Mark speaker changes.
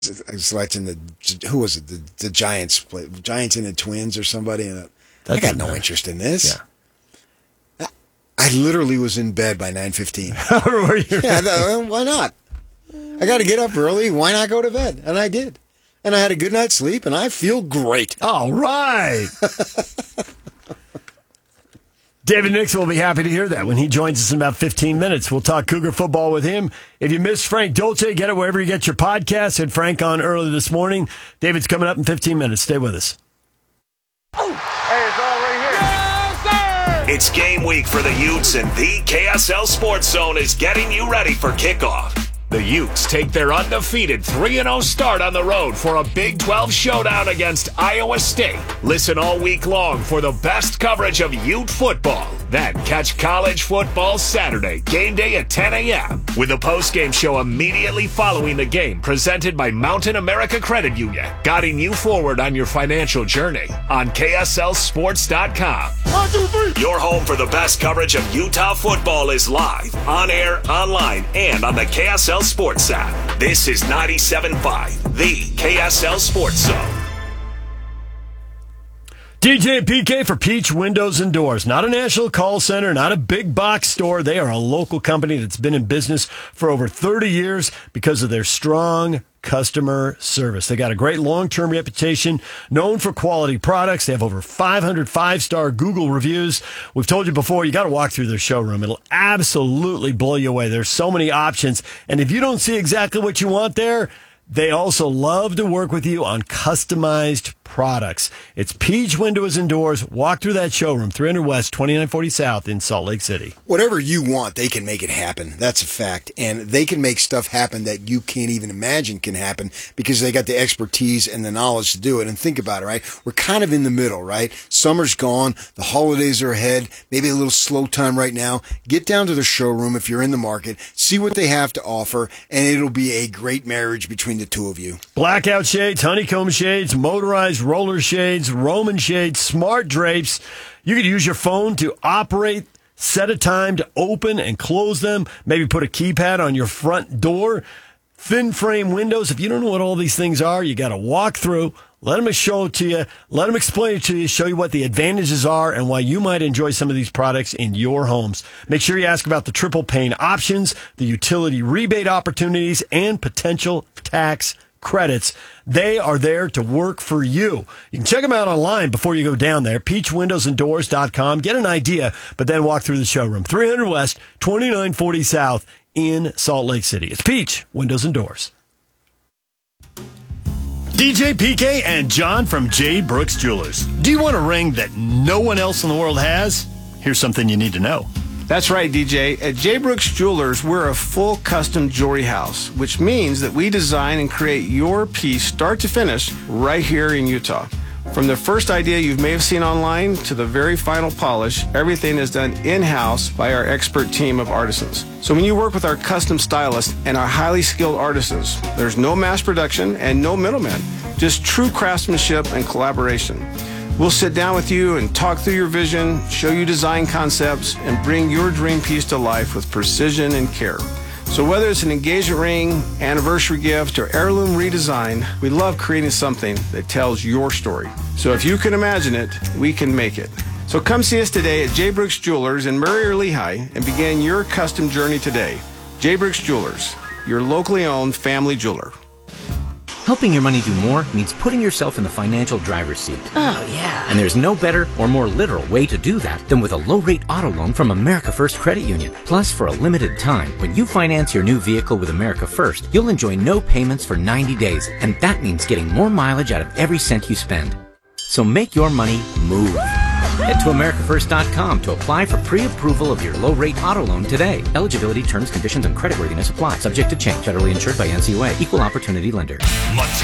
Speaker 1: I was watching who was it? The Giants Giants and the Twins or somebody. And I got no interest in this.
Speaker 2: Yeah.
Speaker 1: I literally was in bed by 9:15.
Speaker 2: Were you?
Speaker 1: Yeah, why not? I got to get up early. Why not go to bed? And I did. And I had a good night's sleep, and I feel great.
Speaker 2: All right. David Nix will be happy to hear that when he joins us in about 15 minutes. We'll talk Cougar football with him. If you missed Frank Dolce, get it wherever you get your podcast. Had Frank on early this morning. David's coming up in 15 minutes. Stay with us.
Speaker 3: Hey, it's all right here. Yes, sir!
Speaker 4: It's game week for the Utes, and the KSL Sports Zone is getting you ready for kickoff. The Utes take their undefeated 3-0 start on the road for a Big 12 showdown against Iowa State. Listen all week long for the best coverage of Ute football. Then catch college football Saturday, game day at 10 a.m. with a post-game show immediately following the game presented by Mountain America Credit Union, guiding you forward on your financial journey on KSLSports.com.
Speaker 3: 1, 2, 3.
Speaker 4: Your home for the best coverage of Utah football is live, on air, online, and on the KSL Sports app. This is 97.5, the KSL Sports Zone.
Speaker 2: DJ and PK for Peach Windows and Doors. Not a national call center, not a big box store. They are a local company that's been in business for over 30 years because of their strong customer service. They got a great long-term reputation, known for quality products. They have over 500 five-star Google reviews. We've told you before, you got to walk through their showroom. It'll absolutely blow you away. There's so many options. And if you don't see exactly what you want there, they also love to work with you on customized products. It's Peach Windows and Doors. Walk through that showroom, 300 West, 2940 South in Salt Lake City.
Speaker 1: Whatever you want, they can make it happen. That's a fact. And they can make stuff happen that you can't even imagine can happen because they got the expertise and the knowledge to do it. And think about it, right? We're kind of in the middle, right? Summer's gone. The holidays are ahead. Maybe a little slow time right now. Get down to the showroom if you're in the market. See what they have to offer, and it'll be a great marriage between the two of you.
Speaker 2: Blackout shades, honeycomb shades, motorized roller shades, Roman shades, smart drapes. You could use your phone to operate, set a time to open and close them, maybe put a keypad on your front door. Thin frame windows. If you don't know what all these things are, you got to walk through, let them show it to you, let them explain it to you, show you what the advantages are and why you might enjoy some of these products in your homes. Make sure you ask about the triple pane options, the utility rebate opportunities, and potential tax credits. They are there to work for you. You can check them out online before you go down there, peachwindowsanddoors.com. Get an idea, but then walk through the showroom. 300 West, 2940 South in Salt Lake City. It's Peach Windows and Doors. DJ, PK, and John from J. Brooks Jewelers. Do you want a ring that no one else in the world has? Here's something you need to know.
Speaker 5: That's right, DJ. At J. Brooks Jewelers, we're a full custom jewelry house, which means that we design and create your piece start to finish right here in Utah. From the first idea you may have seen online to the very final polish, everything is done in-house by our expert team of artisans. So when you work with our custom stylists and our highly skilled artisans, there's no mass production and no middlemen, just true craftsmanship and collaboration. We'll sit down with you and talk through your vision, show you design concepts, and bring your dream piece to life with precision and care. So whether it's an engagement ring, anniversary gift, or heirloom redesign, we love creating something that tells your story. So if you can imagine it, we can make it. So come see us today at J. Brooks Jewelers in Murray or Lehigh and begin your custom journey today. J. Brooks Jewelers, your locally owned family jeweler.
Speaker 6: Helping your money do more means putting yourself in the financial driver's seat.
Speaker 7: Oh, yeah.
Speaker 6: And there's no better or more literal way to do that than with a low-rate auto loan from America First Credit Union. Plus, for a limited time, when you finance your new vehicle with America First, you'll enjoy no payments for 90 days, and that means getting more mileage out of every cent you spend. So make your money move. Head to AmericaFirst.com to apply for pre-approval of your low-rate auto loan today. Eligibility, terms, conditions, and creditworthiness apply. Subject to change. Federally insured by NCUA. Equal opportunity lender.